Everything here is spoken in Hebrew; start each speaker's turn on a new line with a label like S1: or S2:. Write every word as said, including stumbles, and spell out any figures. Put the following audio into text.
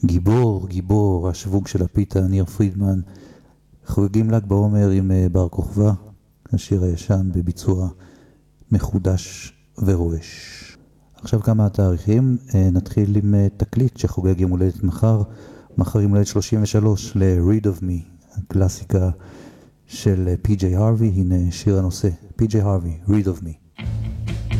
S1: גיבור, גיבור, השווק של הפיתה, ניר פרידמן, חוגגים ל"ג בעומר עם בר כוכבא, השיר הישן בביצוע מחודש ורועש. עכשיו כמה התאריכים, נתחיל עם תקליט שחוגג יום הולדת מחר, מחר יום הולדת שלושים ושלוש ל-Read of Me, הקלאסיקה של פי ג'יי Harvey, הנה שיר הנושא, פי ג'יי Harvey, Read of Me.